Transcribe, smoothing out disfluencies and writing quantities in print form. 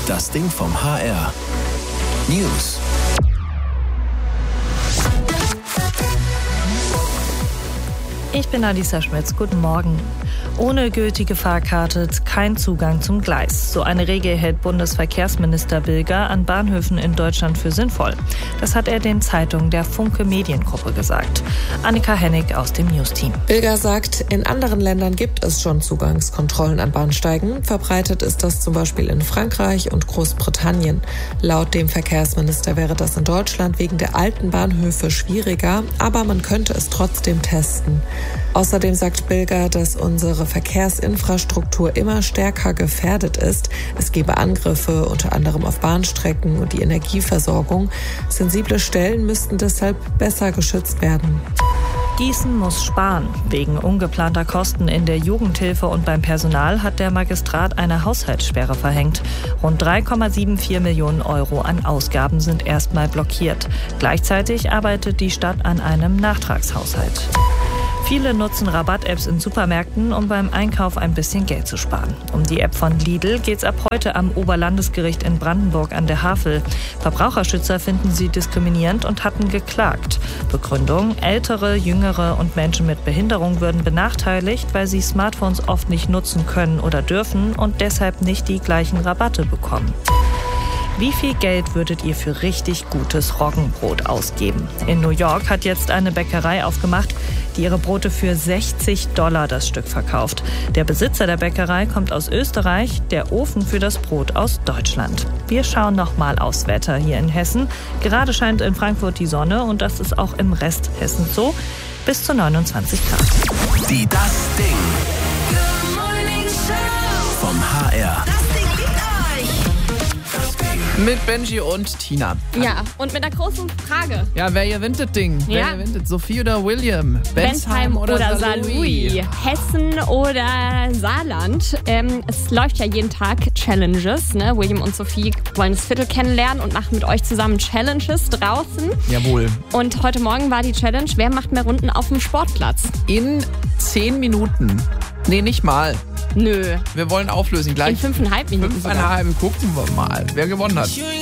Das Ding vom HR. News. Ich bin Alisa Schmitz. Guten Morgen. Ohne gültige Fahrkarte kein Zugang zum Gleis. So eine Regel hält Bundesverkehrsminister Bilger an Bahnhöfen in Deutschland für sinnvoll. Das hat er den Zeitungen der Funke Mediengruppe gesagt. Annika Hennig aus dem News-Team. Bilger sagt, in anderen Ländern gibt es schon Zugangskontrollen an Bahnsteigen. Verbreitet ist das zum Beispiel in Frankreich und Großbritannien. Laut dem Verkehrsminister wäre das in Deutschland wegen der alten Bahnhöfe schwieriger, aber man könnte es trotzdem testen. Außerdem sagt Bilger, dass unsere Verkehrsinfrastruktur immer stärker gefährdet ist. Es gebe Angriffe, unter anderem auf Bahnstrecken und die Energieversorgung. Sensible Stellen müssten deshalb besser geschützt werden. Gießen muss sparen. Wegen ungeplanter Kosten in der Jugendhilfe und beim Personal hat der Magistrat eine Haushaltssperre verhängt. Rund 3,74 Millionen Euro an Ausgaben sind erstmal blockiert. Gleichzeitig arbeitet die Stadt an einem Nachtragshaushalt. Viele nutzen Rabatt-Apps in Supermärkten, um beim Einkauf ein bisschen Geld zu sparen. Um die App von Lidl geht's ab heute am Oberlandesgericht in Brandenburg an der Havel. Verbraucherschützer finden sie diskriminierend und hatten geklagt. Begründung: Ältere, Jüngere und Menschen mit Behinderung würden benachteiligt, weil sie Smartphones oft nicht nutzen können oder dürfen und deshalb nicht die gleichen Rabatte bekommen. Wie viel Geld würdet ihr für richtig gutes Roggenbrot ausgeben? In New York hat jetzt eine Bäckerei aufgemacht, die ihre Brote für $60 das Stück verkauft. Der Besitzer der Bäckerei kommt aus Österreich, der Ofen für das Brot aus Deutschland. Wir schauen nochmal aufs Wetter hier in Hessen. Gerade scheint in Frankfurt die Sonne und das ist auch im Rest Hessens so. Bis zu 29 Grad. Die Das Ding vom HR. Mit Benji und Tina. Ja, und mit einer großen Frage. Ja, wer gewinnt das Ding? Ja. Wer gewinnt? Sophie oder William? Bensheim oder Saarlouis? Hessen oder Saarland? Es läuft ja jeden Tag Challenges. Ne? William und Sophie wollen das Viertel kennenlernen und machen mit euch zusammen Challenges draußen. Jawohl. Und heute Morgen war die Challenge, wer macht mehr Runden auf dem Sportplatz? In 10 Minuten. Nee, nicht mal. Nö. Wir wollen auflösen gleich. In 5,5 Minuten. 5,5. Gucken wir mal, wer gewonnen hat.